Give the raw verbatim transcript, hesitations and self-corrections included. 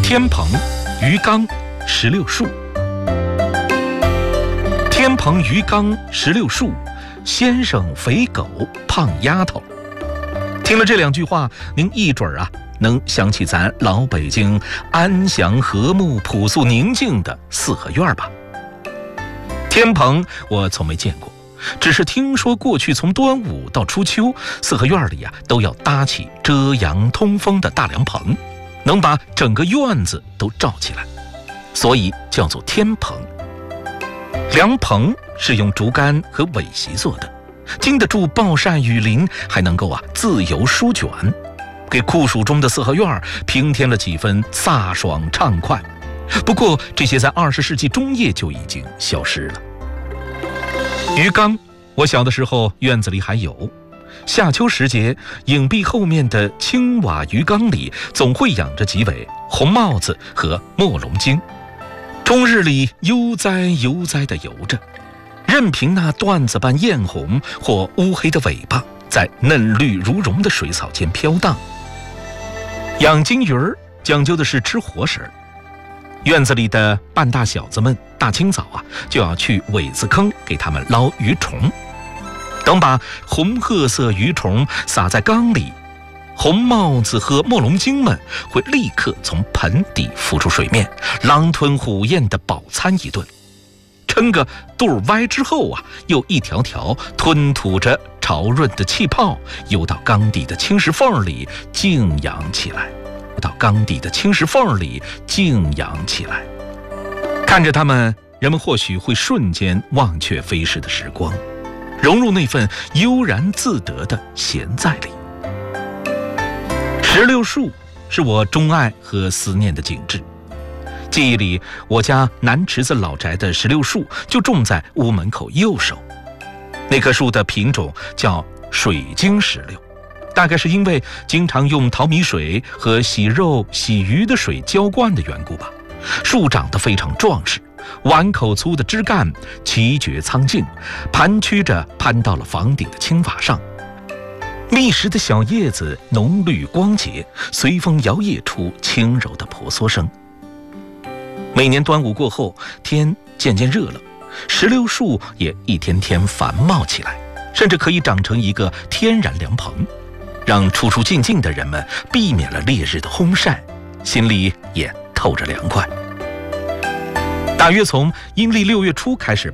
天棚、鱼缸、石榴树。天棚、鱼缸、石榴树，先生肥狗胖丫头。听了这两句话，您一准儿啊能想起咱老北京安详和睦、朴素宁静的四合院吧？天棚我从没见过，只是听说过去从端午到初秋，四合院里啊都要搭起遮阳通风的大凉棚，能把整个院子都罩起来，所以叫做天棚。凉棚是用竹竿和苇席做的，经得住暴晒雨淋，还能够啊自由舒卷，给酷暑中的四合院平添了几分飒爽畅快。不过这些在二十世纪中叶就已经消失了。鱼缸，我小的时候院子里还有，夏秋时节，影壁后面的青瓦鱼缸里总会养着几尾红帽子和墨龙精，终日里悠哉悠哉地游着，任凭那缎子般艳红或乌黑的尾巴在嫩绿如绒的水草间飘荡。养金鱼儿讲究的是吃活食，院子里的半大小子们大清早啊就要去苇子坑给他们捞鱼虫，等把红褐色鱼虫撒在缸里，红帽子和墨龙精们会立刻从盆底浮出水面，狼吞虎咽地饱餐一顿，撑个肚歪之后啊，又一条条吞吐着潮润的气泡，游到缸底的青石缝里静养起来，到缸底的青石缝里静养起来。看着他们，人们或许会瞬间忘却飞逝的时光，融入那份悠然自得的闲在里。石榴树是我钟爱和思念的景致。记忆里，我家南池子老宅的石榴树就种在屋门口右手。那棵树的品种叫水晶石榴，大概是因为经常用淘米水和洗肉洗鱼的水浇灌的缘故吧。树长得非常壮实，碗口粗的枝干奇绝苍劲，盘曲着攀到了房顶的青瓦上。密实的小叶子浓绿光洁，随风摇曳出轻柔的婆娑声。每年端午过后，天渐渐热了，石榴树也一天天繁茂起来，甚至可以长成一个天然凉棚，让出出进进的人们避免了烈日的烘晒，心里也透着凉快。大约从阴历六月初开始吧，